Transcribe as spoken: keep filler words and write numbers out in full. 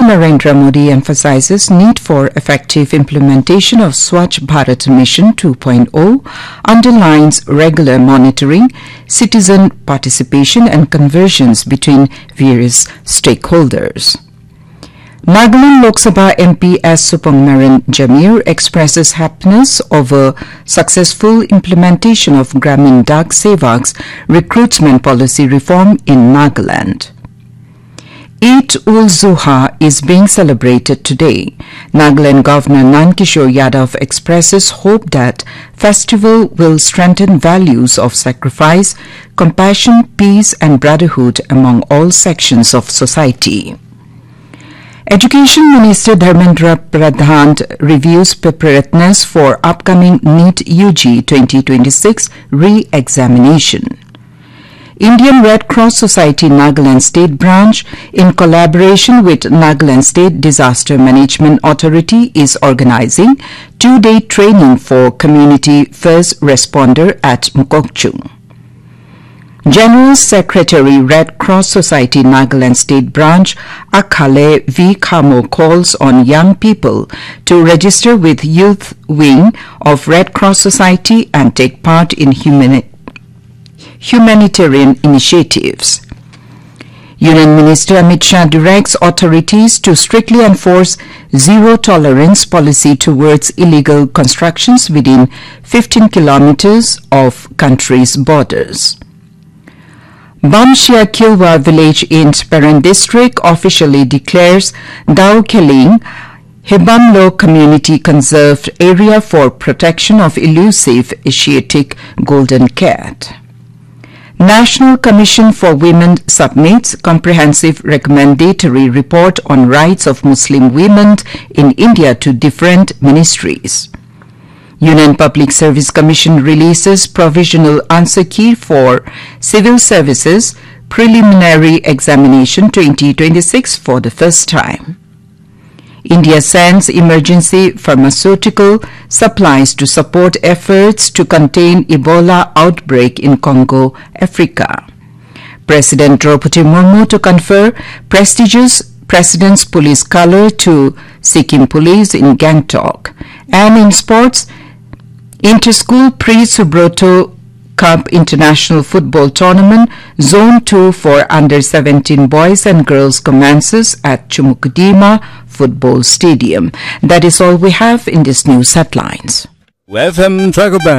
Narendra Modi emphasizes need for effective implementation of Swachh Bharat Mission two point oh, underlines regular monitoring, citizen participation and conversions between various stakeholders. Nagaland Lok Sabha M P S Supangmaran Jamir expresses happiness over successful implementation of Gramin Dak Sevak's recruitment policy reform in Nagaland. Eid-ul-Zuha is being celebrated today. Nagaland Governor Nankishore Yadav expresses hope that festival will strengthen values of sacrifice, compassion, peace and brotherhood among all sections of society. Education Minister Dharmendra Pradhan reviews preparedness for upcoming NEET U G twenty twenty-six re-examination. Indian Red Cross Society Nagaland State Branch, in collaboration with Nagaland State Disaster Management Authority, is organizing two-day training for community first responder at Mukokchung. General Secretary Red Cross Society Nagaland State Branch Akhale V. Khamo calls on young people to register with Youth Wing of Red Cross Society and take part in humani humanitarian initiatives. Union Minister Amit Shah directs authorities to strictly enforce zero-tolerance policy towards illegal constructions within fifteen kilometers of country's borders. Bamshia Kilwa village in Peran district officially declares Dao Keling Hebamlo Community Conserved Area for protection of elusive Asiatic golden cat. National Commission for Women submits comprehensive recommendatory report on rights of Muslim women in India to different ministries. Union Public Service Commission releases provisional answer key for Civil Services Preliminary Examination twenty twenty-six for the first time. India sends emergency pharmaceutical supplies to support efforts to contain Ebola outbreak in Congo, Africa. President Draupadi Murmu to confer prestigious President's Police Color to Sikkim Police in Gangtok. And in sports, Inter-School Pre-Subroto Cup International Football Tournament Zone two for under seventeen boys and girls commences at Chumukudima Football Stadium. That is all we have in this news headlines. F M Tracker Band.